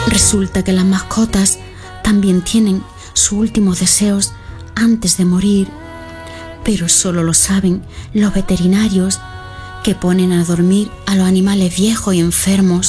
Resulta que las mascotas también tienen sus últimos deseos antes de morir, pero solo lo saben los veterinarios que ponen a dormir a los animales viejos y enfermos.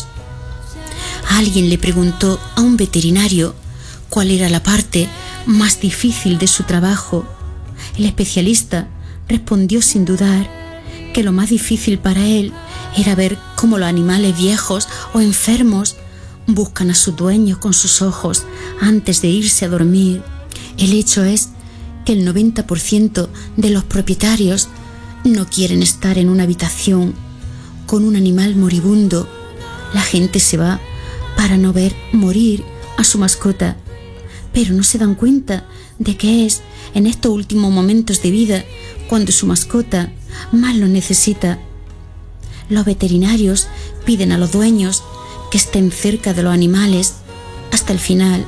Alguien le preguntó a un veterinario cuál era la parte más difícil de su trabajo. El especialista respondió sin dudar que lo más difícil para él era ver cómo los animales viejos o enfermos buscan a sus dueños con sus ojos antes de irse a dormir. El hecho es que el 90% de los propietarios no quieren estar en una habitación con un animal moribundo. La gente se va para no ver morir a su mascota, pero no se dan cuenta de que es en estos últimos momentos de vida cuando su mascota más lo necesita. Los veterinarios piden a los dueños que estén cerca de los animales hasta el final.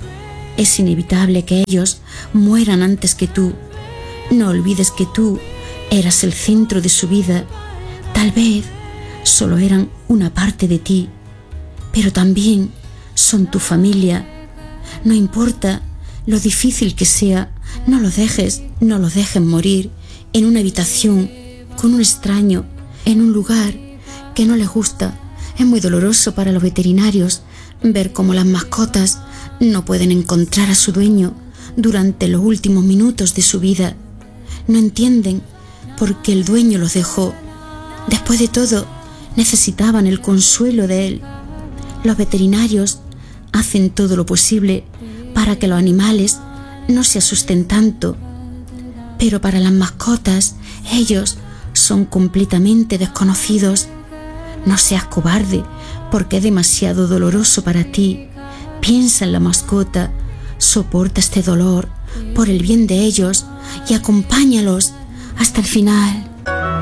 Es inevitable que ellos mueran antes que tú. No olvides que tú eras el centro de su vida. Tal vez solo eran una parte de ti, pero también son tu familia. No importa lo difícil que sea, no los dejes morir en una habitación con un extraño, en un lugar que no les gusta. Es muy doloroso para los veterinarios ver cómo las mascotas no pueden encontrar a su dueño durante los últimos minutos de su vida. No entienden por qué el dueño los dejó. Después de todo, necesitaban el consuelo de él. Los veterinarios hacen todo lo posible para que los animales no se asusten tanto, pero para las mascotas, ellos son completamente desconocidos. No seas cobarde, porque es demasiado doloroso para ti. Piensa en la mascota, soporta este dolor por el bien de ellos y acompáñalos hasta el final.